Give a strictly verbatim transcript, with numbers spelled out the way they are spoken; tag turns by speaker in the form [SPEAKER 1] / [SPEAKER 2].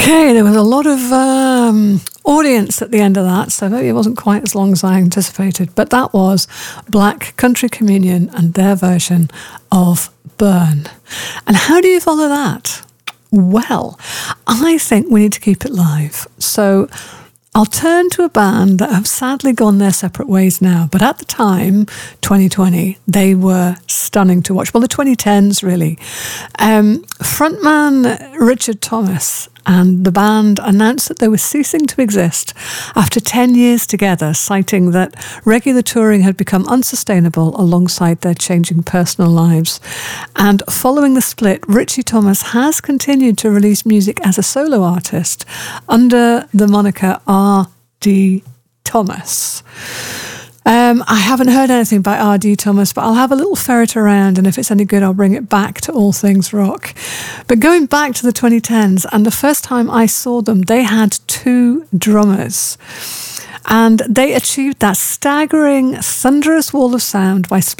[SPEAKER 1] Okay, there was a lot of um, audience at the end of that, so maybe it wasn't quite as long as I anticipated. But that was Black Country Communion and their version of Burn. And how do you follow that? Well, I think we need to keep it live. So I'll turn to a band that have sadly gone their separate ways now, but at the time, twenty twenty, they were stunning to watch. Well, the twenty tens, really. Um, frontman Richard Thomas and the band announced that they were ceasing to exist after ten years together, citing that regular touring had become unsustainable alongside their changing personal lives. And following the split, Richie Thomas has continued to release music as a solo artist under the moniker R D Thomas. Um, I haven't heard anything by R D Thomas, but I'll have a little ferret around, and if it's any good, I'll bring it back to All Things Rock. But going back to the twenty tens, and the first time I saw them, they had two drummers. And they achieved that staggering, thunderous wall of sound by